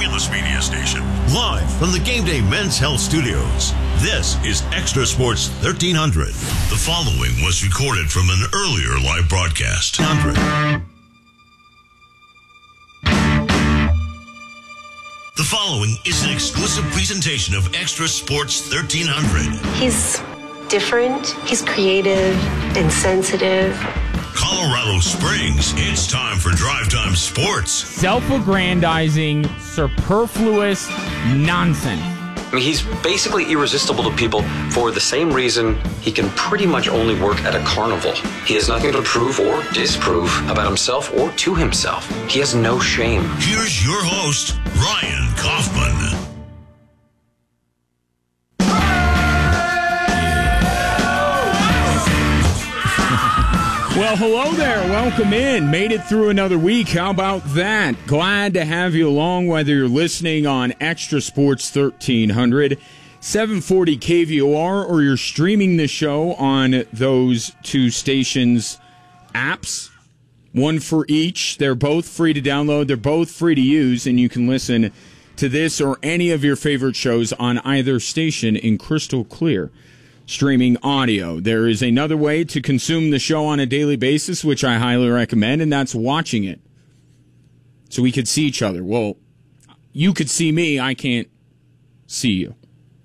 fabulous media station. Live from the Game Day Men's Health Studios, this is Extra Sports 1300. The following was recorded from an earlier live broadcast. 100. The following is an exclusive presentation of Extra Sports 1300. He's different, he's creative and sensitive. Colorado Springs, it's time for Drive Time Sports. Self-aggrandizing, superfluous nonsense. I mean, he's basically irresistible to people for the same reason he can pretty much only work at a carnival. He has nothing to prove or disprove about himself or to himself. He has no shame. Here's your host, Ryan Kaufman. Well, hello there. Welcome in. Made it through another week. How about that? Glad to have you along, whether you're listening on Extra Sports 1300, 740 KVOR, or you're streaming the show on those two stations' apps. One for each. They're both free to download. They're both free to use, and you can listen to this or any of your favorite shows on either station in crystal clear streaming audio. There is another way to consume the show on a daily basis, which I highly recommend, and that's watching it. So we could see each other. Well, you could see me, I can't see you.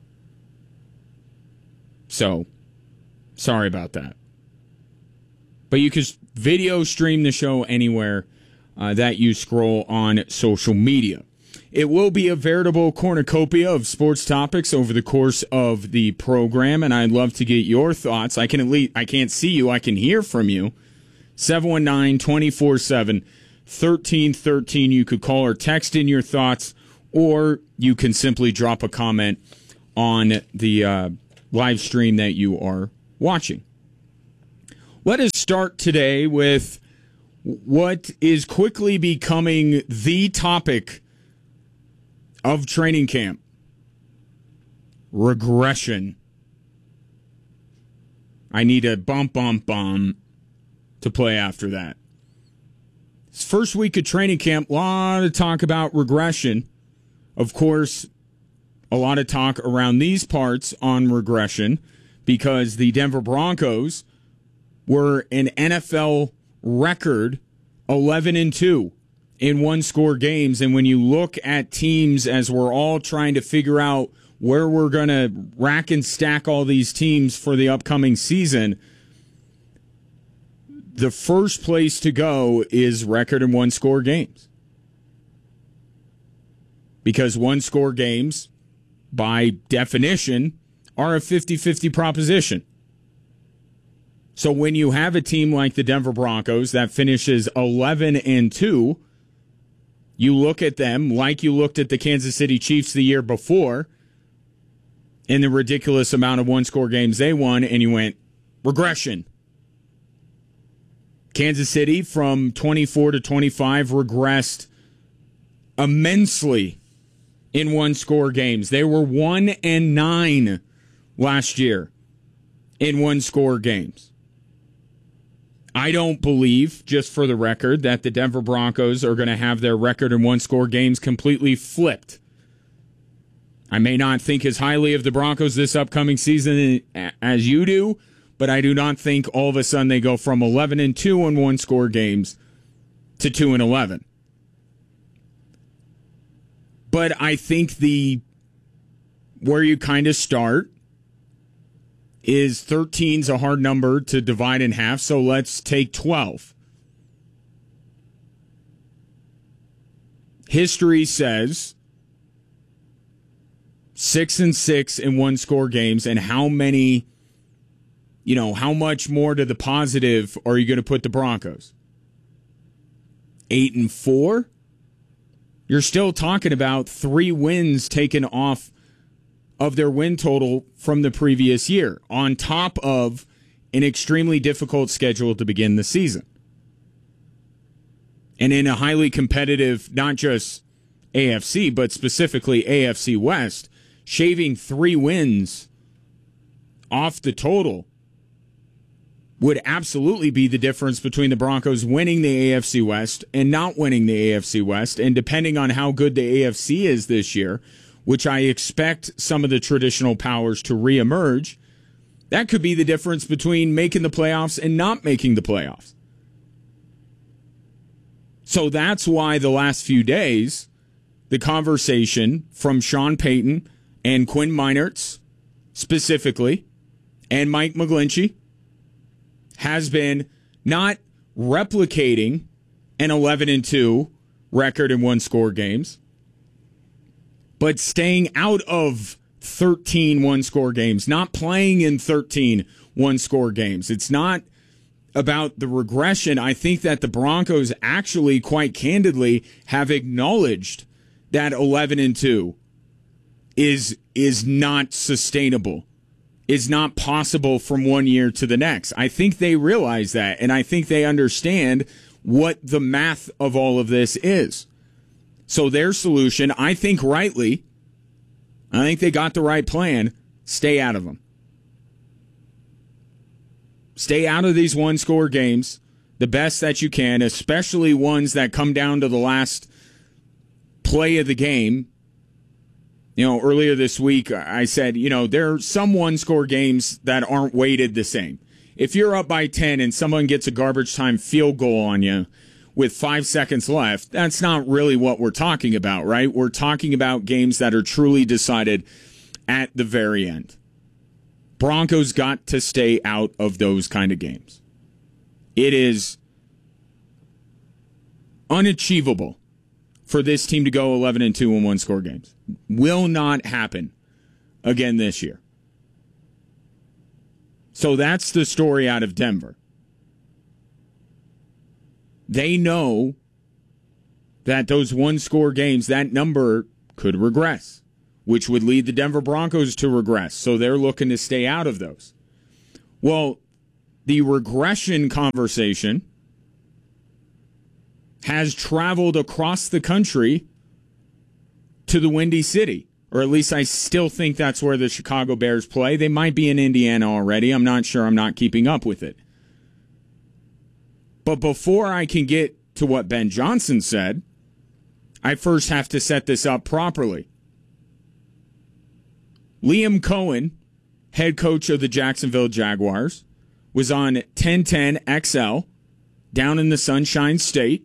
So, sorry about that. But you could video stream the show anywhere that you scroll on social media. It will be a veritable cornucopia of sports topics over the course of the program, and I'd love to get your thoughts. I can't see you, I can hear from you. 719-247-1313. You could call or text in your thoughts, or you can simply drop a comment on the live stream that you are watching. Let us start today with what is quickly becoming the topic of training camp: regression. I need a bump to play after that. It's first week of training camp, a lot of talk about regression. Of course, a lot of talk around these parts on regression because the Denver Broncos were an NFL record 11-2. in one-score games. And when you look at teams, as we're all trying to figure out where we're going to rack and stack all these teams for the upcoming season, the first place to go is record in one-score games. Because one-score games, by definition, are a 50-50 proposition. So when you have a team like the Denver Broncos that finishes 11-2, you look at them like you looked at the Kansas City Chiefs the year before in the ridiculous amount of one-score games they won, and you went, regression. Kansas City from 24 to 25 regressed immensely in one-score games. They were 1-9 last year in one-score games. I don't believe, just for the record, that the Denver Broncos are going to have their record in one-score games completely flipped. I may not think as highly of the Broncos this upcoming season as you do, but I do not think all of a sudden they go from 11-2 in one-score games to 2-11. But I think where you kind of start is 13's a hard number to divide in half, so let's take 12. History says 6-6 in one-score games, and how many, how much more to the positive are you going to put the Broncos? 8-4? You're still talking about 3 wins taken off of their win total from the previous year, on top of an extremely difficult schedule to begin the season. And in a highly competitive, not just AFC, but specifically AFC West, shaving 3 wins off the total would absolutely be the difference between the Broncos winning the AFC West and not winning the AFC West. And depending on how good the AFC is this year, which I expect some of the traditional powers to reemerge, that could be the difference between making the playoffs and not making the playoffs. So that's why the last few days, the conversation from Sean Payton and Quinn Meinerz specifically, and Mike McGlinchey, has been not replicating an 11-2 record in one-score games, but staying out of 13 one-score games, not playing in 13 one-score games. It's not about the regression. I think that the Broncos actually, quite candidly, have acknowledged that 11-2 is not sustainable, is not possible from one year to the next. I think they realize that, and I think they understand what the math of all of this is. So their solution, I think rightly, I think they got the right plan, stay out of them. Stay out of these one-score games the best that you can, especially ones that come down to the last play of the game. You know, earlier this week, I said, there are some one-score games that aren't weighted the same. If you're up by 10 and someone gets a garbage time field goal on you with 5 seconds left, that's not really what we're talking about, right? We're talking about games that are truly decided at the very end. Broncos got to stay out of those kind of games. It is unachievable for this team to go 11-2 in one-score games. Will not happen again this year. So that's the story out of Denver. They know that those one-score games, that number could regress, which would lead the Denver Broncos to regress. So they're looking to stay out of those. Well, the regression conversation has traveled across the country to the Windy City, or at least I still think that's where the Chicago Bears play. They might be in Indiana already. I'm not sure. I'm not keeping up with it. But before I can get to what Ben Johnson said, I first have to set this up properly. Liam Cohen, head coach of the Jacksonville Jaguars, was on 1010 XL down in the Sunshine State,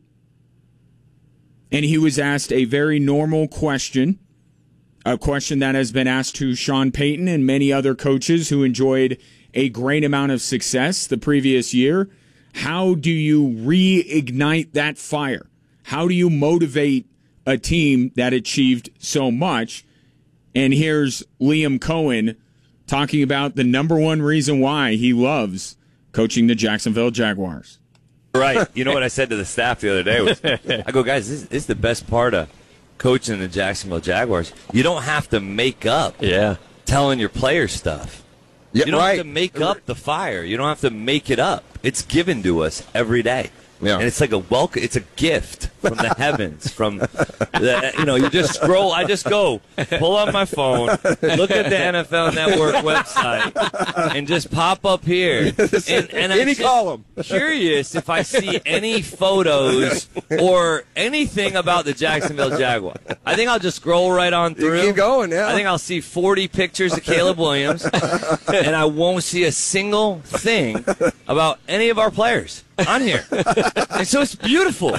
and he was asked a very normal question, a question that has been asked to Sean Payton and many other coaches who enjoyed a great amount of success the previous year. How do you reignite that fire? How do you motivate a team that achieved so much? And here's Liam Cohen talking about the number one reason why he loves coaching the Jacksonville Jaguars. Right. You know what I said to the staff the other day was, I go, guys, this is the best part of coaching the Jacksonville Jaguars. You don't have to make up telling your players stuff. You don't have to make up the fire. You don't have to make it up. It's given to us every day. Yeah. And it's like a welcome. It's a gift from the heavens. From the, you just scroll. I just go pull up my phone, look at the NFL Network website, and just pop up here. And I'm just column. Curious if I see any photos or anything about the Jacksonville Jaguars. I think I'll just scroll right on through. You keep going, yeah. I think I'll see 40 pictures of Caleb Williams, and I won't see a single thing about any of our players on here. And so it's beautiful.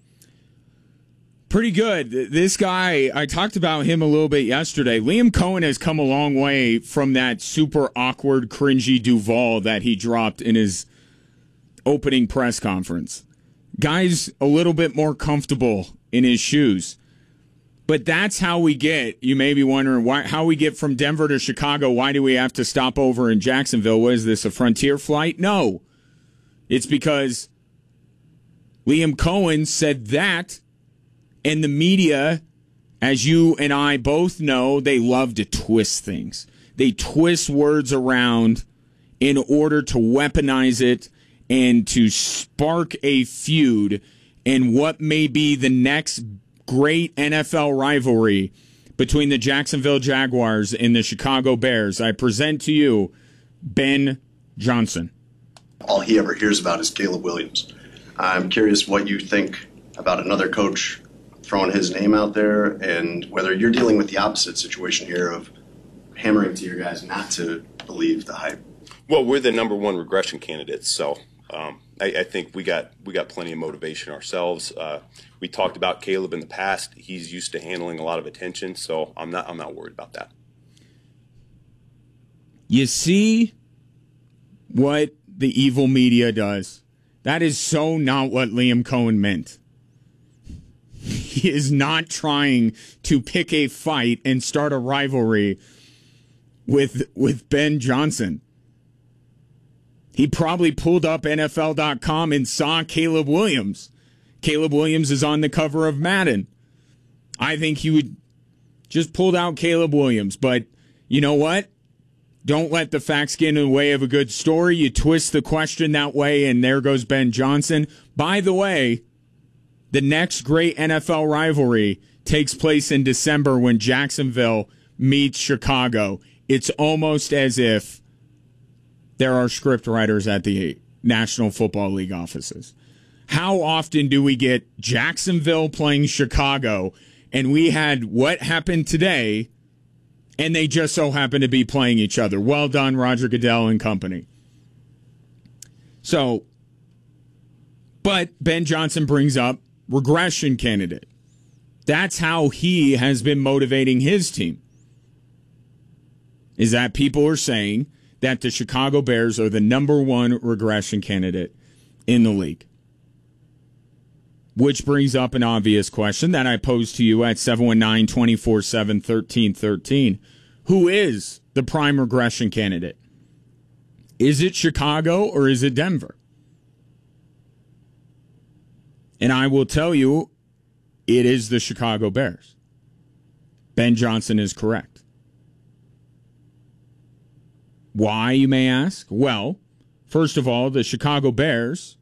Pretty good. This guy, I talked about him a little bit yesterday. Liam Cohen has come a long way from that super awkward, cringy Duval that he dropped in his opening press conference. Guy's a little bit more comfortable in his shoes. But that's how we get, you may be wondering, how we get from Denver to Chicago. Why do we have to stop over in Jacksonville? What is this, a Frontier flight? No. It's because Liam Cohen said that, and the media, as you and I both know, they love to twist things. They twist words around in order to weaponize it and to spark a feud in what may be the next great NFL rivalry between the Jacksonville Jaguars and the Chicago Bears. I present to you Ben Johnson. all he ever hears about is Caleb Williams. I'm curious what you think about another coach throwing his name out there, and whether you're dealing with the opposite situation here of hammering to your guys not to believe the hype. Well, we're the number one regression candidates, so I think we got plenty of motivation ourselves. We talked about Caleb in the past. He's used to handling a lot of attention, so I'm not worried about that. You see what the evil media does? That is so not what Liam Cohen meant. He is not trying to pick a fight and start a rivalry with Ben Johnson. He probably pulled up NFL.com and saw Caleb Williams. Caleb Williams is on the cover of Madden. I think he would just pulled out Caleb Williams. But you know what? Don't let the facts get in the way of a good story. You twist the question that way, and there goes Ben Johnson. By the way, the next great NFL rivalry takes place in December when Jacksonville meets Chicago. It's almost as if there are script writers at the National Football League offices. How often do we get Jacksonville playing Chicago, and we had what happened today, and they just so happen to be playing each other? Well done, Roger Goodell and company. So, but Ben Johnson brings up regression candidate. That's how he has been motivating his team. Is that people are saying that the Chicago Bears are the number one regression candidate in the league. Which brings up an obvious question that I posed to you at 719-247-1313. Who is the prime regression candidate? Is it Chicago or is it Denver? And I will tell you, it is the Chicago Bears. Ben Johnson is correct. Why, you may ask? Well, first of all, the Chicago Bears